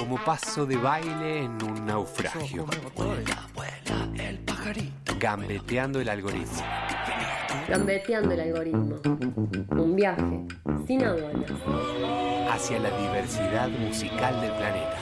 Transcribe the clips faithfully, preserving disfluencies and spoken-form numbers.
como paso de baile en un naufragio. Vuela, vuela el pajarito. Gambeteando el algoritmo. Gambeteando el algoritmo. Un viaje sin aduanas. Hacia la diversidad musical del planeta.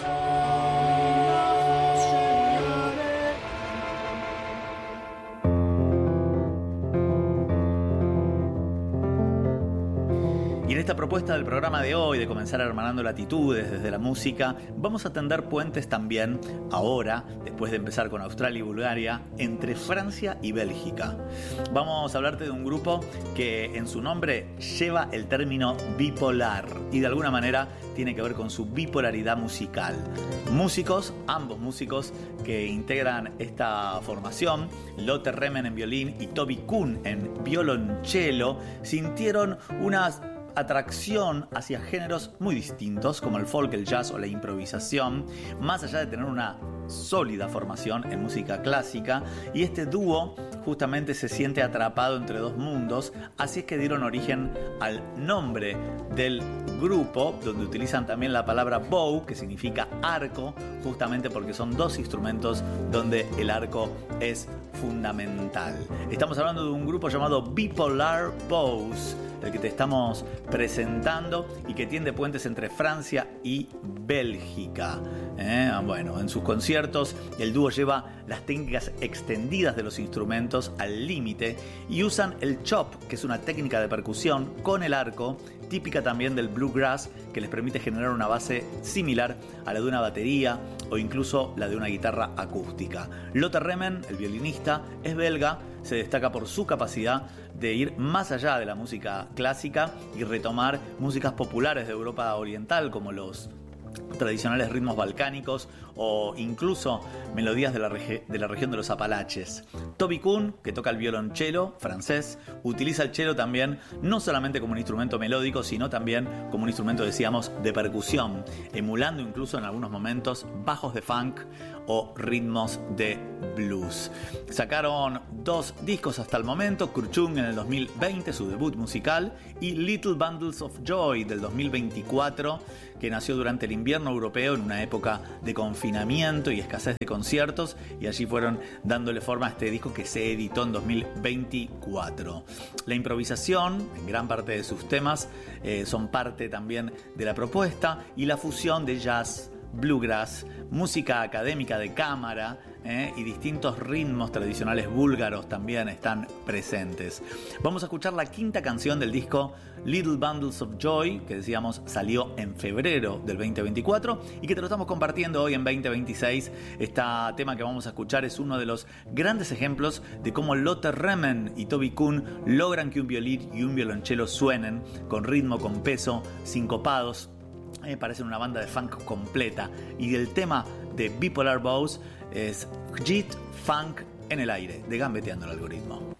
Y en esta propuesta del programa de hoy, de comenzar hermanando latitudes desde la música, vamos a tender puentes también, ahora, después de empezar con Australia y Bulgaria, entre Francia y Bélgica. Vamos a hablarte de un grupo que en su nombre lleva el término bipolar y de alguna manera tiene que ver con su bipolaridad musical. Músicos, ambos músicos que integran esta formación, Lotte Remen en violín y Toby Kuhn en violonchelo, sintieron unas atracción hacia géneros muy distintos como el folk, el jazz o la improvisación, más allá de tener una sólida formación en música clásica, y este dúo justamente se siente atrapado entre dos mundos, así es que dieron origen al nombre del grupo, donde utilizan también la palabra bow, que significa arco, justamente porque son dos instrumentos donde el arco es fundamental. Estamos hablando de un grupo llamado Bipolar Bows, el que te estamos presentando y que tiende puentes entre Francia y Bélgica. ¿Eh? Bueno, en sus conciertos el dúo lleva las técnicas extendidas de los instrumentos al límite y usan el chop, que es una técnica de percusión con el arco, típica también del bluegrass, que les permite generar una base similar a la de una batería o incluso la de una guitarra acústica. Lotte Remen, el violinista, es belga, se destaca por su capacidad de ir más allá de la música clásica y retomar músicas populares de Europa Oriental como los tradicionales ritmos balcánicos o incluso melodías de la, regi- de la región de los Apalaches. Toby Kuhn, que toca el violonchelo francés, utiliza el cello también no solamente como un instrumento melódico, sino también como un instrumento, decíamos, de percusión, emulando incluso en algunos momentos bajos de funk o ritmos de blues. Sacaron dos discos hasta el momento, Kurchung en el dos mil veinte, su debut musical, y Little Bundles of Joy del dos mil veinticuatro, que nació durante el invierno europeo en una época de confinamiento y escasez de conciertos, y allí fueron dándole forma a este disco que se editó en dos mil veinticuatro. La improvisación, en gran parte de sus temas, eh, son parte también de la propuesta, y la fusión de jazz, bluegrass, música académica de cámara eh, y distintos ritmos tradicionales búlgaros también están presentes. Vamos a escuchar la quinta canción del disco Little Bundles of Joy, que decíamos salió en febrero del veinte veinticuatro y que te lo estamos compartiendo hoy en veinte veintiséis. Este tema que vamos a escuchar es uno de los grandes ejemplos de cómo Lotte Remen y Toby Kuhn logran que un violín y un violonchelo suenen con ritmo, con peso, sincopados. Me parece una banda de funk completa, y el tema de Bipolar Bows es Jit Funk en el aire, de Gambeteando el Algoritmo.